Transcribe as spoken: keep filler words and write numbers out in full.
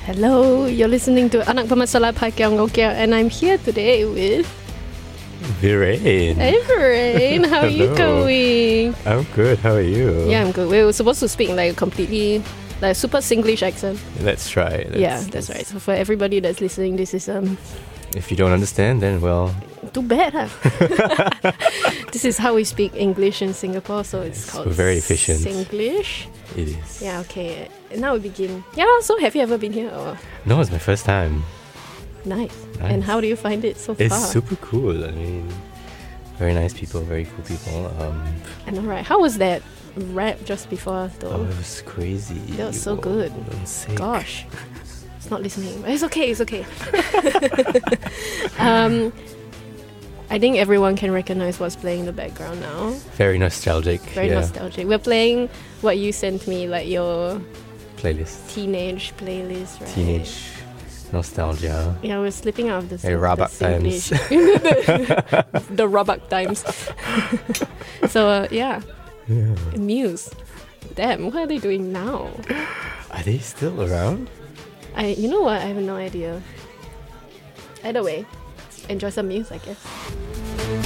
Hello, you're listening to Anak Pemasalah Pakyong Okia, and I'm here today with Viren. Hey Viren, how are you going? I'm good, how are you? Yeah, I'm good. We were supposed to speak in like a completely, like super Singlish accent. Let's try. Let's, yeah, that's right. So for everybody that's listening, this is um. If you don't understand, then well. Too bad, huh? This is how we speak English in Singapore, so it's Yes, called we're very efficient. Singlish. It is. Yeah, okay. Now we begin. Yeah, so have you ever been here? Or? No, it's my first time. Nice. Nice. And how do you find it so It's far? super cool. I mean, very nice people, very cool people. Um, I know, right? How was that rap just before, though? oh, it was crazy. That was so Whoa, good. I'm sick. Gosh. It's not listening. But it's okay, it's okay. um, I think everyone can recognize what's playing in the background now. Very nostalgic. Very yeah. nostalgic. We're playing what you sent me, like your Playlist. teenage playlist, right? Teenage nostalgia. Yeah, we're slipping out of the, Hey, the Rabak times. Singlish. The Rabak times. So, uh, yeah. Yeah. Muse. Damn, what are they doing now? Are they still around? I, you know what? I have no idea. Either way, enjoy some Muse, I guess.